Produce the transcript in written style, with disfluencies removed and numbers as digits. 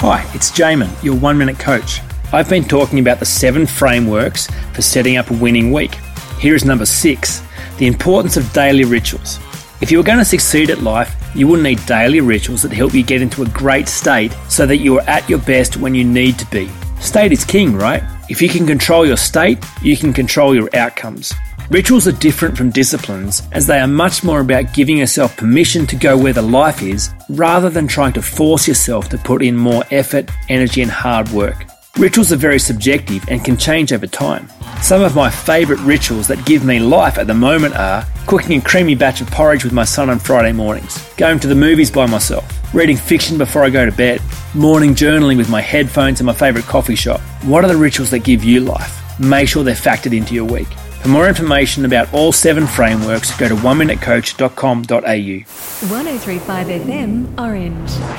Hi, it's Jamin, your 1 Minute Coach. I've been talking about the 7 frameworks for setting up a winning week. Here is number 6, the importance of daily rituals. If you are going to succeed at life, you will need daily rituals that help you get into a great state so that you are at your best when you need to be. State is king, right? If you can control your state, you can control your outcomes. Rituals are different from disciplines as they are much more about giving yourself permission to go where the life is rather than trying to force yourself to put in more effort, energy and hard work. Rituals are very subjective and can change over time. Some of my favourite rituals that give me life at the moment are cooking a creamy batch of porridge with my son on Friday mornings, going to the movies by myself, reading fiction before I go to bed, morning journaling with my headphones in my favourite coffee shop. What are the rituals that give you life? Make sure they're factored into your week. For more information about all 7 frameworks, go to oneminutecoach.com.au. 103.5 FM Orange.